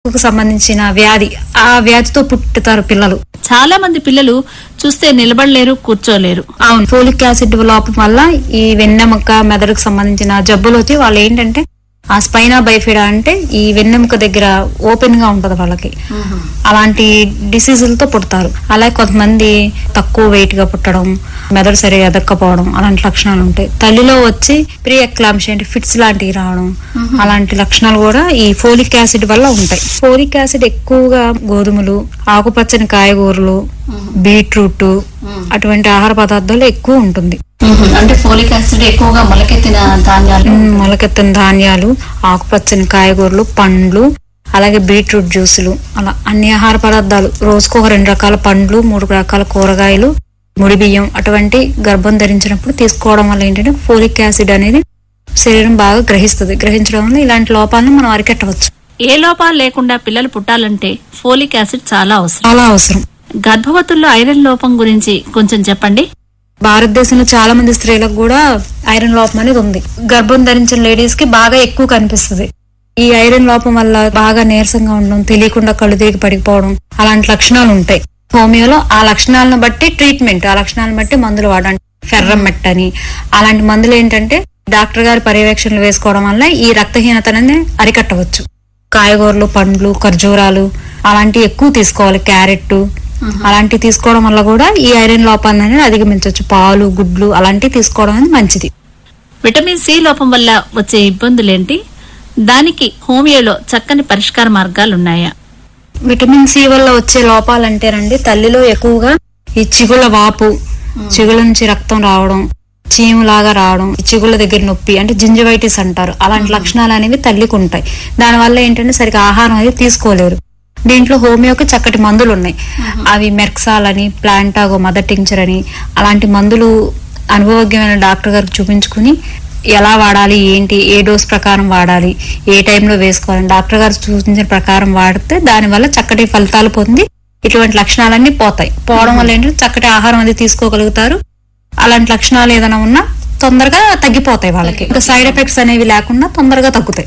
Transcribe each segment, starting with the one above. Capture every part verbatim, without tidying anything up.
సంబంధించిన వ్యాధి, ఆ వ్యాధితో పుట్టుతారు పిల్లలు. చాలా మంది పిల్లలు చూస్తే నిలబడలేరు, కూర్చోలేరు. అవును, ఫోలిక్ యాసిడ్ లోపం వల్ల ఈ వెన్నెముక మెదడుకు సంబంధించిన జబ్బులు వచ్చి వాళ్ళు ఏంటంటే ఆ స్పైనా బైఫిడా అంటే ఈ వెన్నెముక దగ్గర ఓపెన్ గా ఉంటది వాళ్ళకి, అలాంటి డిసీజులతో పుడతారు. అలాగే కొంతమంది తక్కువ వెయిట్ గా పుట్టడం, మెదడు సరిగా ఎదక్కపోవడం అలాంటి లక్షణాలు ఉంటాయి. తల్లిలో వచ్చి ప్రీ ఎక్లాంప్షియా అంటే ఫిట్స్ లాంటివి రావడం, అలాంటి లక్షణాలు కూడా ఈ ఫోలిక్ యాసిడ్ వల్ల ఉంటాయి. ఫోలిక్ యాసిడ్ ఎక్కువగా గోధుమలు, ఆకుపచ్చని కాయగూరలు, బీట్రూట్ అటువంటి ఆహార పదార్థాలు ఎక్కువ ఉంటుంది. అంటే ఫోలిక్ యాసిడ్ ఎక్కువగా మొలకెత్తిన ధాన్యాలు మొలకెత్తిన ధాన్యాలు, ఆకుపచ్చని కాయగూరలు, పండ్లు, అలాగే బీట్రూట్ జ్యూసులు, అలా అన్ని ఆహార పదార్థాలు, రోజుకు ఒక రెండు రకాల పండ్లు, మూడు రకాల కూరగాయలు, ముడి బియ్యం అటువంటి గర్భం ధరించినప్పుడు తీసుకోవడం వల్ల ఏంటంటే ఫోలిక్ యాసిడ్ అనేది శరీరం బాగా గ్రహిస్తుంది. గ్రహించడం వల్ల ఇలాంటి లోపాలను మనం అరికట్టవచ్చు. ఏ లోపాలు లేకుండా పిల్లలు పుట్టాలంటే ఫోలిక్ యాసిడ్ చాలా అవసరం. చాలా అవసరం. గర్భవతుల్లో ఐరన్ లోపం గురించి కొంచెం చెప్పండి. భారతదేశంలో చాలా మంది స్త్రీలకు కూడా ఐరన్ లోపం అనేది ఉంది. గర్భం ధరించిన లేడీస్ కి బాగా ఎక్కువ కనిపిస్తుంది. ఈ ఐరన్ లోపం వల్ల బాగా నీరసంగా ఉండడం, తెలియకుండా కళ్ళు తిరిగి పడిపోవడం అలాంటి లక్షణాలు ఉంటాయి. హోమియోలో ఆ లక్షణాలను బట్టి ట్రీట్మెంట్, ఆ లక్షణాలను బట్టి మందులు వాడండి. ఫెర్రమెట్ అని అలాంటి మందులు ఏంటంటే డాక్టర్ గారి పర్యవేక్షణలు వేసుకోవడం వల్ల ఈ రక్తహీనతని అరికట్టవచ్చు. కాయగూరలు, పండ్లు, ఖర్జూరాలు అలాంటివి ఎక్కువ తీసుకోవాలి. క్యారెట్ అలాంటివి తీసుకోవడం వల్ల కూడా ఈ ఐరన్ లోపాన్ని అనేది అధిగమించవచ్చు. పాలు, గుడ్లు అలాంటివి తీసుకోవడం అనేది మంచిది. విటమిన్ సి లోపం వల్ల వచ్చే ఇబ్బందులేంటి? దానికి హోమియోలో చక్కని పరిష్కార మార్గాలు ఉన్నాయా? విటమిన్ సి వల్ల వచ్చే లోపాలంటేనండి, తల్లిలో ఎక్కువగా ఈ చిగుళ్ళ వాపు, చిగుళ్ళ నుంచి రక్తం రావడం, చీములాగా రావడం, చిగుళ్ళ దగ్గర నొప్పి అంటే జింజివైటిస్ అంటారు. అలాంటి లక్షణాలు అనేవి తల్లికి ఉంటాయి. దానివల్ల ఏంటంటే సరిగ్గా ఆహారం అనేది తీసుకోలేరు. దీంట్లో హోమియోకి చక్కటి మందులు ఉన్నాయి. అవి మెర్క్సాల్ అని, ప్లాంటాగో మదర్ టింక్చర్ అని అలాంటి మందులు అనుభవజ్ఞమైన డాక్టర్ గారికి చూపించుకుని ఎలా వాడాలి, ఏంటి, ఏ డోస్ ప్రకారం వాడాలి, ఏ టైంలో వేసుకోవాలి డాక్టర్ గారు సూచించిన ప్రకారం వాడితే దానివల్ల చక్కటి ఫలితాలు పొంది ఇటువంటి లక్షణాలన్నీ పోతాయి. పోవడం వల్ల ఏంటంటే చక్కటి ఆహారం అనేది తీసుకోగలుగుతారు. అలాంటి లక్షణాలు ఏదైనా ఉన్నా తొందరగా తగ్గిపోతాయి వాళ్ళకి. ఇంకా సైడ్ ఎఫెక్ట్స్ అనేవి లేకుండా తొందరగా తగ్గుతాయి.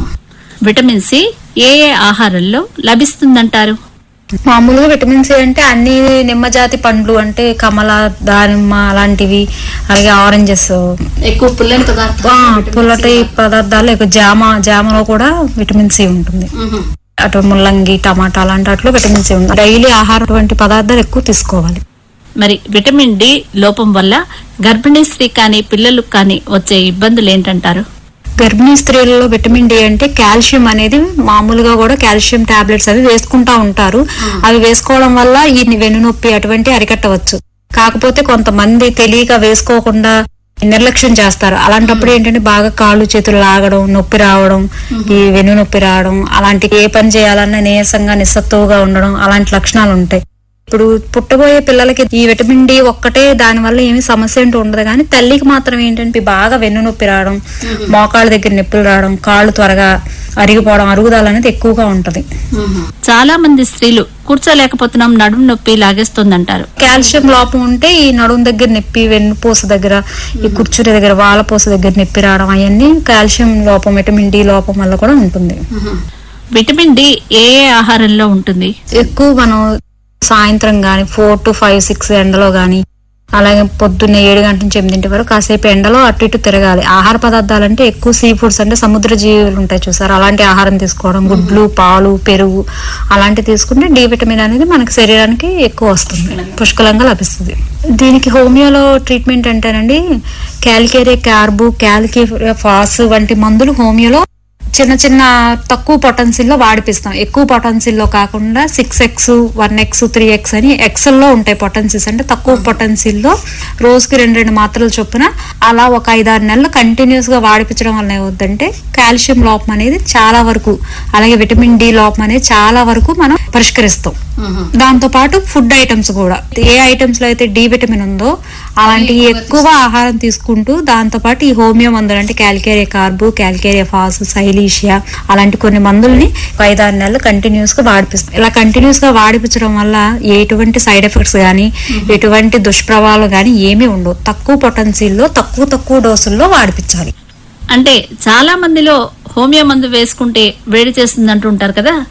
విటమిన్ సి ఏ ఏ ఆహారంలో లభిస్తుందంటారు? మామూలుగా విటమిన్ సి అంటే అన్ని నిమ్మజాతి పండ్లు అంటే కమల, దానిమ్మ అలాంటివి, అలాగే ఆరెంజెస్, ఎక్కువ పుల్లని పదార్థాలు, పుల్లటి పదార్థాలు ఎక్కువ, జామ, జామలో కూడా విటమిన్ సి ఉంటుంది. అటు ముల్లంగి, టమాటా అలాంటి వాటిలో విటమిన్ సి ఉంది. డైలీ ఆహారం అటువంటి పదార్థాలు ఎక్కువ తీసుకోవాలి. మరి విటమిన్ డి లోపం వల్ల గర్భిణీ స్త్రీ కానీ పిల్లలకు కానీ వచ్చే ఇబ్బందులు ఏంటంటారు? గర్భిణీ స్త్రీలలో విటమిన్ డి అంటే కాల్షియం అనేది మామూలుగా కూడా కాల్షియం టాబ్లెట్స్ అవి వేసుకుంటా ఉంటారు. అవి వేసుకోవడం వల్ల ఈ వెన్నునొప్పి అటువంటి అరికట్టవచ్చు. కాకపోతే కొంతమంది తెలియక వేసుకోకుండా నిర్లక్ష్యం చేస్తారు. అలాంటప్పుడు ఏంటంటే బాగా కాళ్ళు చేతులు లాగడం, నొప్పి రావడం, ఈ వెన్ను నొప్పి రావడం, అలాంటి ఏ పని చేయాలన్నా నీరసంగా నిస్సత్తువుగా ఉండడం అలాంటి లక్షణాలు ఉంటాయి. ఇప్పుడు పుట్టబోయే పిల్లలకి ఈ విటమిన్ డి ఒక్కటే దాని వల్ల ఏమి సమస్య అంటూ ఉండదు. కానీ తల్లికి మాత్రం ఏంటంటే బాగా వెన్ను నొప్పి రావడం, మోకాళ్ళ దగ్గర నొప్పులు రావడం, కాళ్ళు త్వరగా అరిగిపోవడం, అరుగుదల అనేది ఎక్కువగా ఉంటది. చాలా మంది స్త్రీలు కూర్చోలేకపోతున్నాం, నడుము నొప్పి లాగేస్తుందంటారు. కాల్షియం లోపం ఉంటే ఈ నడుము దగ్గర నొప్పి, వెన్నుపూస దగ్గర, ఈ కూర్చుని దగ్గర వాళపూస దగ్గర నొప్పి రావడం అవన్నీ కాల్షియం లోపం, విటమిన్ డి లోపం వల్ల కూడా ఉంటుంది. విటమిన్ డి ఏ ఏ ఆహారంలో ఉంటుంది? ఎక్కువ మనం సాయంత్రం గాని ఫోర్ టు ఫైవ్ సిక్స్ ఎండలో గాని, అలాగే పొద్దున్నే ఏడు గంటల నుంచి ఎనిమిదింటి వరకు కాసేపు ఎండలో అటు ఇటు తిరగాలి. ఆహార పదార్థాలు అంటే ఎక్కువ సీ ఫుడ్స్ అంటే సముద్ర జీవులు ఉంటాయి చూసారు, అలాంటి ఆహారం తీసుకోవడం, గుడ్లు, పాలు, పెరుగు అలాంటివి తీసుకుంటే డి విటమిన్ అనేది మనకి శరీరానికి ఎక్కువ వస్తుంది, పుష్కలంగా లభిస్తుంది. దీనికి హోమియోలో ట్రీట్మెంట్ అంటేనండి క్యాల్కేరియా కార్బు, క్యాల్కేరియా ఫాస్ వంటి మందులు హోమియోలో చిన్న చిన్న తక్కువ పొటెన్షియల్ లో వాడిపిస్తాం. ఎక్కువ పొటెన్షియల్ లో కాకుండా six X, one X, three X అని ఎక్సెల్ లో ఉంటాయి పొటెన్షియల్స్. అంటే తక్కువ పొటెన్షియల్ లో రోజుకి రెండు రెండు మాత్రలు చొప్పున అలా ఒక ఐదారు నెలలు కంటిన్యూస్ గా వాడిపించడం వల్ల ఏమవుతుందంటే కాల్షియం లోపం అనేది చాలా వరకు, అలాగే విటమిన్ డి లోపం అనేది చాలా వరకు మనం పరిష్కరిస్తాం. దాంతో పాటు ఫుడ్ ఐటమ్స్ కూడా ఏ ఐటమ్స్ లో అయితే డి విటమిన్ ఉందో అలాంటి ఎక్కువ ఆహారం తీసుకుంటూ దాంతో పాటు ఈ హోమియో మందులు అంటే క్యాల్కేరియా కార్బు, క్యాల్కేరియా ఫాస్, సైలీషియా అలాంటి కొన్ని మందుల్ని ఐదారు నెలలు కంటిన్యూస్ గా వాడిపిస్తాం. ఇలా కంటిన్యూస్ గా వాడిపించడం వల్ల ఎటువంటి సైడ్ ఎఫెక్ట్స్ గానీ ఎటువంటి దుష్ప్రభావాలు గానీ ఏమీ ఉండవు. తక్కువ పొటెన్షియల్ లో తక్కువ తక్కువ డోసుల్లో వాడిపించాలి. అంటే చాలా మందిలో హోమియో మందు వేసుకుంటే వేడి చేస్తుంది అంటుంటారు కదా,